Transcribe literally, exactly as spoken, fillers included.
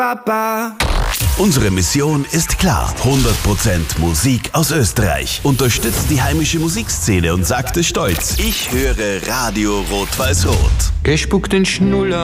Unsere Mission ist klar. hundert Prozent Musik aus Österreich. Unterstützt die heimische Musikszene und sagt es stolz: Ich höre Radio Rot-Weiß-Rot. Gespuckt den Schnuller.